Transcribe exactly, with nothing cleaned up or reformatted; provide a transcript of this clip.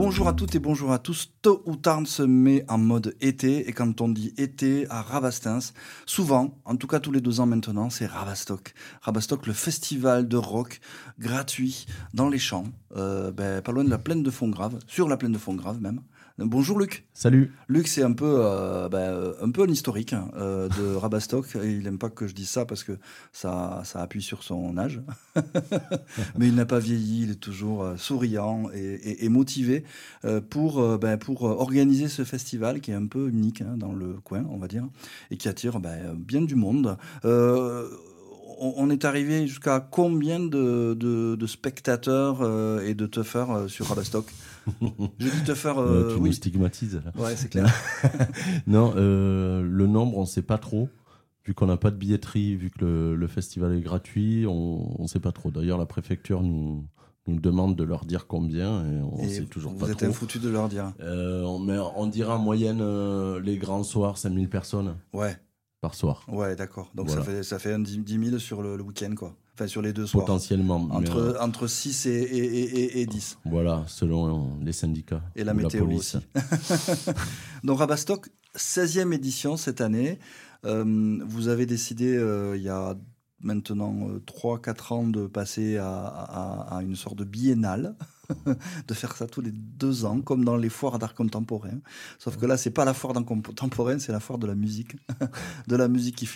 Bonjour à toutes et bonjour à tous. Tôt ou tard, on se met en mode été. Et quand on dit été à Rabastens, souvent, en tout cas tous les deux ans maintenant, c'est Rabastock. Rabastock, le festival de rock gratuit dans les champs, euh, ben, pas loin de la plaine de Fontgrave, sur la plaine de Fontgrave même. Bonjour Luc. Salut. Luc, c'est un peu, euh, ben, un peu un historique hein, euh, de Rabastock. Et il n'aime pas que je dise ça parce que ça, ça appuie sur son âge. Mais il n'a pas vieilli, il est toujours euh, souriant et, et, et motivé euh, pour, euh, ben, pour organiser ce festival qui est un peu unique hein, dans le coin, on va dire, et qui attire ben, bien du monde. Euh, on, on est arrivé jusqu'à combien de, de, de spectateurs euh, et de tuffers euh, sur Rabastock? Je dis te faire. Euh, euh, tu oui. nous stigmatises là. Ouais, c'est clair. non, euh, le nombre, on ne sait pas trop. Vu qu'on n'a pas de billetterie, vu que le, le festival est gratuit, on ne sait pas trop. D'ailleurs, la préfecture nous, nous demande de leur dire combien et on ne sait toujours pas trop. Vous êtes foutu de leur dire. Euh, on, met, on dirait en moyenne euh, les grands soirs, cinq mille personnes. Ouais. Par soir. Ouais, d'accord. Donc voilà. ça fait, ça fait un dix mille sur le, le week-end, quoi. Enfin, sur les deux soirs. Potentiellement. Entre, euh... entre six et, et, et, et dix. Voilà, selon les syndicats. Et la météo la aussi. Donc Rabastock, seizième édition cette année. Euh, vous avez décidé, euh, il y a maintenant euh, trois quatre ans, de passer à, à, à une sorte de biennale. De faire ça tous les deux ans, comme dans les foires d'art contemporain. Sauf que là, c'est pas la foire d'art contemporain, c'est la foire de la musique. De la musique qui fait